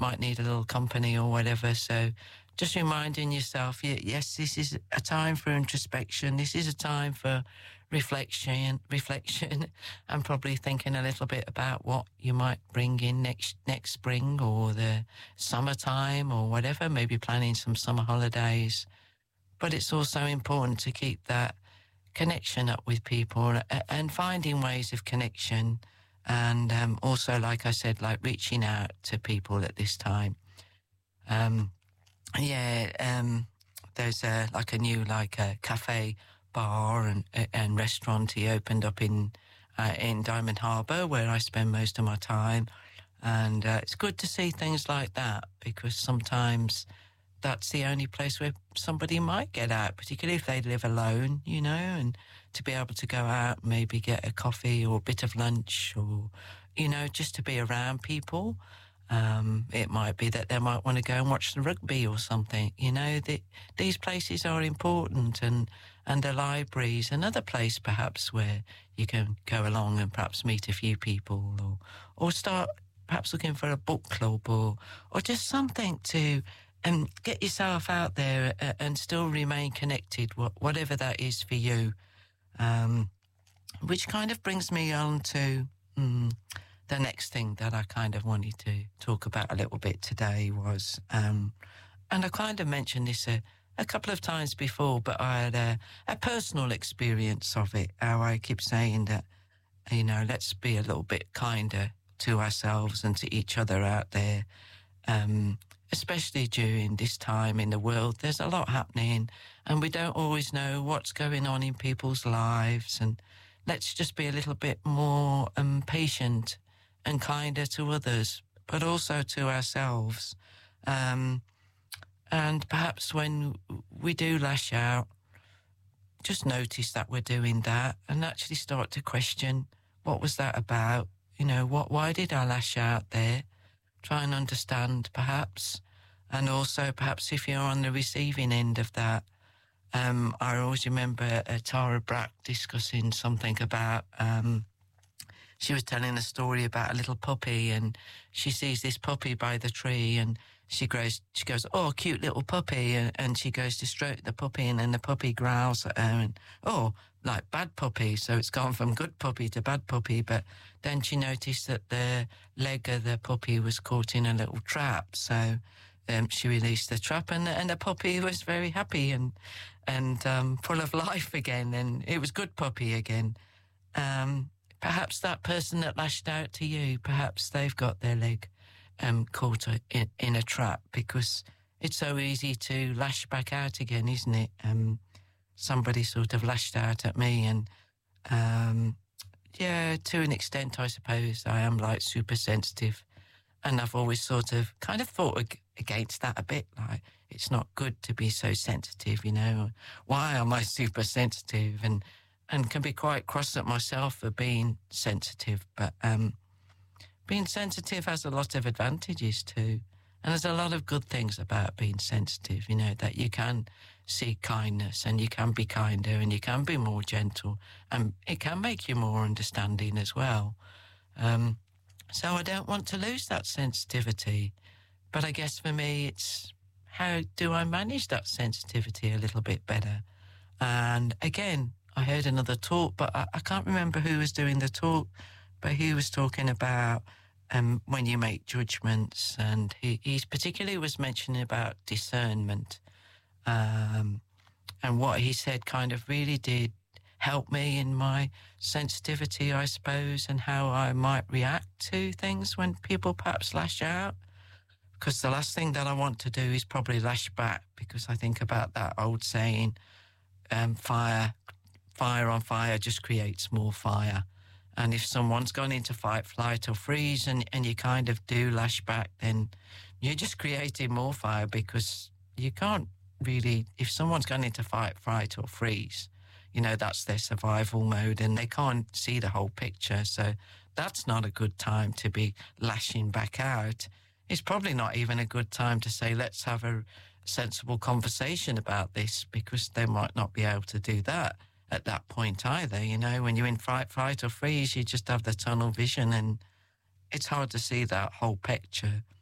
might need a little company or whatever. So just reminding yourself, yes, this is a time for introspection. This is a time for reflection, and probably thinking a little bit about what you might bring in next spring or the summertime or whatever, maybe planning some summer holidays. But it's also important to keep that connection up with people and finding ways of connection. And also, like I said, like reaching out to people at this time. There's a new cafe, bar and restaurant he opened up in Diamond Harbour, where I spend most of my time. And it's good to see things like that, because sometimes that's the only place where somebody might get out, particularly if they live alone, you know, and to be able to go out, maybe get a coffee or a bit of lunch, or, you know, just to be around people. It might be that they might want to go and watch the rugby or something. You know, these places are important, and the libraries, another place perhaps where you can go along and perhaps meet a few people, or start perhaps looking for a book club or just something to get yourself out there and still remain connected, whatever that is for you. Which kind of brings me on to the next thing that I kind of wanted to talk about a little bit today was, and I kind of mentioned this a couple of times before, but I had a personal experience of it, how I keep saying that, you know, let's be a little bit kinder to ourselves and to each other out there, especially during this time in the world. There's a lot happening and we don't always know what's going on in people's lives, and let's just be a little bit more patient and kinder to others, but also to ourselves. And perhaps when we do lash out, just notice that we're doing that and actually start to question, what was that about? You know, why did I lash out there? Try and understand, perhaps. And also, perhaps if you're on the receiving end of that, I always remember Tara Brach discussing something about, she was telling a story about a little puppy, and she sees this puppy by the tree, and she goes, oh, cute little puppy, and she goes to stroke the puppy, and then the puppy growls at her, and, oh, like bad puppy. So it's gone from good puppy to bad puppy. But then she noticed that the leg of the puppy was caught in a little trap. So she released the trap, and the puppy was very happy and full of life again, and it was good puppy again. Perhaps that person that lashed out to you, perhaps they've got their leg caught in a trap, because it's so easy to lash back out again, isn't it? Somebody sort of lashed out at me, and yeah, to an extent, I suppose I am like super sensitive, and I've always sort of kind of fought against that a bit. Like, it's not good to be so sensitive, you know. Why am I super sensitive? And can be quite cross at myself for being sensitive. But being sensitive has a lot of advantages too. And there's a lot of good things about being sensitive, you know, that you can see kindness and you can be kinder and you can be more gentle, and it can make you more understanding as well. So I don't want to lose that sensitivity. But I guess for me, it's how do I manage that sensitivity a little bit better? And again, I heard another talk, but I can't remember who was doing the talk, but he was talking about when you make judgments, and he particularly was mentioning about discernment. And what he said kind of really did help me in my sensitivity, I suppose, and how I might react to things when people perhaps lash out. Because the last thing that I want to do is probably lash back, because I think about that old saying, fire on fire just creates more fire. And if someone's gone into fight, flight or freeze, and you kind of do lash back, then you're just creating more fire, because you can't really, if someone's gone into fight, flight or freeze, you know, that's their survival mode and they can't see the whole picture. So that's not a good time to be lashing back out. It's probably not even a good time to say, let's have a sensible conversation about this, because they might not be able to do that at that point either. You know, when you're in fight, flight or freeze, you just have the tunnel vision and it's hard to see that whole picture.